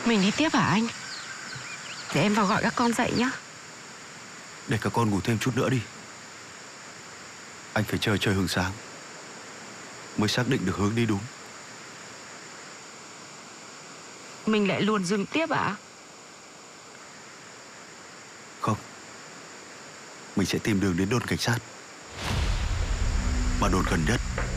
Mình đi tiếp hả anh? Để em vào gọi các con dậy nhá. Để các con ngủ thêm chút nữa đi. Anh phải chờ trời hửng sáng mới xác định được hướng đi đúng. Mình lại luồn dừng tiếp à? Không, mình sẽ tìm đường đến đồn cảnh sát, mà đồn gần nhất